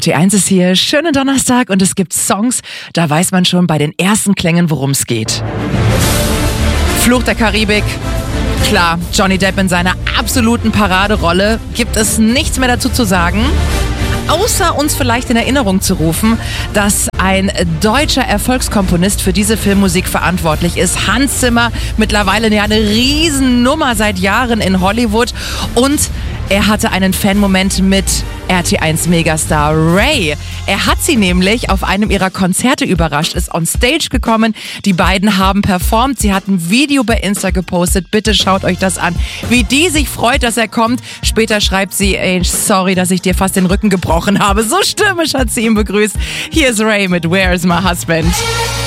RT1 ist hier, schönen Donnerstag und es gibt Songs, da weiß man schon bei den ersten Klängen, worum es geht. Fluch der Karibik. Klar, Johnny Depp in seiner absoluten Paraderolle, gibt es nichts mehr dazu zu sagen. Außer uns vielleicht in Erinnerung zu rufen, dass ein deutscher Erfolgskomponist für diese Filmmusik verantwortlich ist. Hans Zimmer, mittlerweile ja eine Riesennummer seit Jahren in Hollywood. Und er hatte einen Fanmoment mit RT1 Megastar Ray. Er hat sie nämlich auf einem ihrer Konzerte überrascht, ist on stage gekommen. Die beiden haben performt. Sie hat ein Video bei Insta gepostet. Bitte schaut euch das an, wie die sich freut, dass er kommt. Später schreibt sie, ey, sorry, dass ich dir fast den Rücken gebrochen habe. So stürmisch hat sie ihn begrüßt. Hier ist Ray mit Where's My Husband?